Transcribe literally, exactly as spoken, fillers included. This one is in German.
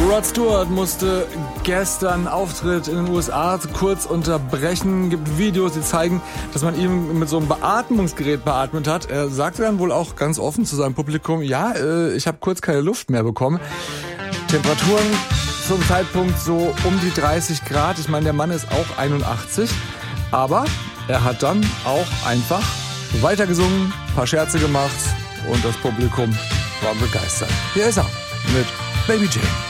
Rod Stewart musste gestern Auftritt in den U S A kurz unterbrechen. Gibt Videos, die zeigen, dass man ihn mit so einem Beatmungsgerät beatmet hat. Er sagte dann wohl auch ganz offen zu seinem Publikum, ja, äh, ich habe kurz keine Luft mehr bekommen. Temperaturen zum Zeitpunkt so um die dreißig Grad. Ich meine, der Mann ist auch einundachtzig. Aber er hat dann auch einfach weitergesungen, ein paar Scherze gemacht und das Publikum war begeistert. Hier ist er mit Baby Jane.